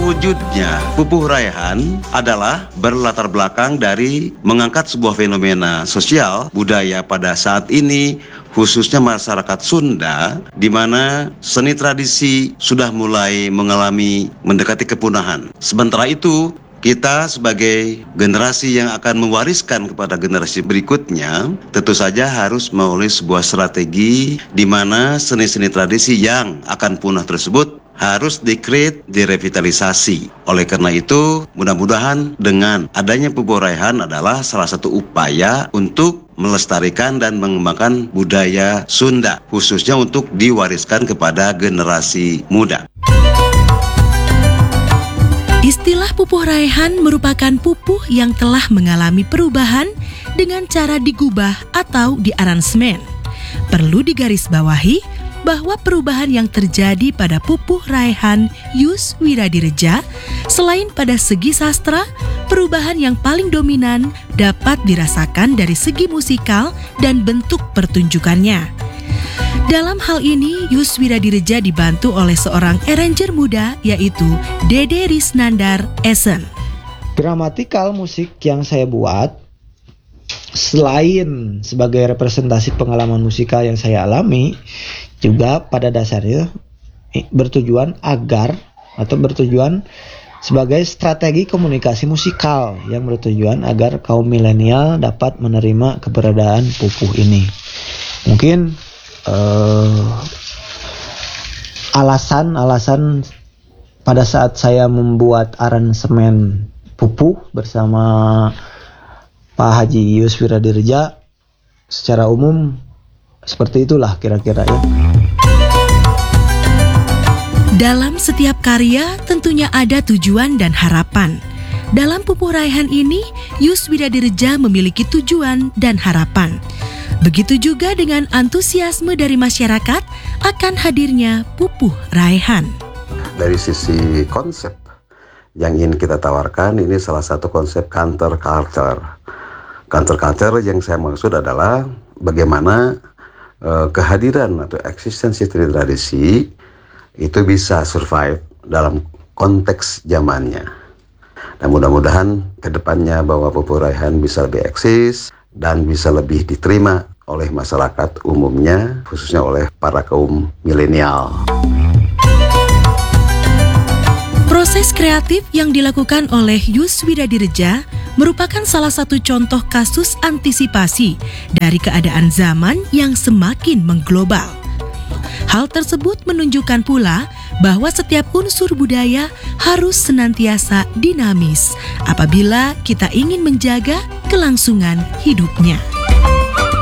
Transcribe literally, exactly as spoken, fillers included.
terwujudnya Pupuh Raihan adalah berlatar belakang dari mengangkat sebuah fenomena sosial budaya pada saat ini, khususnya masyarakat Sunda, di mana seni tradisi sudah mulai mengalami mendekati kepunahan. Sementara itu, kita sebagai generasi yang akan mewariskan kepada generasi berikutnya, tentu saja harus melalui sebuah strategi di mana seni-seni tradisi yang akan punah tersebut harus di-create, direvitalisasi. Oleh karena itu, mudah-mudahan dengan adanya Pupuh Raihan adalah salah satu upaya untuk melestarikan dan mengembangkan budaya Sunda, khususnya untuk diwariskan kepada generasi muda. Istilah Pupuh Raihan merupakan pupuh yang telah mengalami perubahan dengan cara digubah atau diaransemen. Perlu digarisbawahi bahwa perubahan yang terjadi pada Pupuh Raihan Yus Wiradireja, selain pada segi sastra, perubahan yang paling dominan dapat dirasakan dari segi musikal dan bentuk pertunjukannya. Dalam hal ini, Yus Wiradireja dibantu oleh seorang arranger muda, yaitu Dede Risnandar Esen. Gramatikal musik yang saya buat, selain sebagai representasi pengalaman musikal yang saya alami, juga pada dasarnya bertujuan agar atau bertujuan sebagai strategi komunikasi musikal yang bertujuan agar kaum milenial dapat menerima keberadaan pupuh ini. Mungkin Uh, alasan-alasan pada saat saya membuat aransemen pupuh bersama Pak Haji Yus Wiradireja secara umum seperti itulah kira-kira ya. Dalam setiap karya tentunya ada tujuan dan harapan. Dalam Pupuh Raihan ini, Yus Wiradireja memiliki tujuan dan harapan. Begitu juga dengan antusiasme dari masyarakat akan hadirnya Pupuh Raihan. Dari sisi konsep yang ingin kita tawarkan, ini salah satu konsep counter culture. Counter culture yang saya maksud adalah bagaimana uh, kehadiran atau eksistensi tradisi itu bisa survive dalam konteks zamannya. Dan mudah-mudahan ke depannya bahwa Pupuh Raihan bisa lebih eksis dan bisa lebih diterima oleh masyarakat umumnya, khususnya oleh para kaum milenial. Proses kreatif yang dilakukan oleh Yus Wiradireja merupakan salah satu contoh kasus antisipasi dari keadaan zaman yang semakin mengglobal. Hal tersebut menunjukkan pula bahwa setiap unsur budaya harus senantiasa dinamis apabila kita ingin menjaga kelangsungan hidupnya.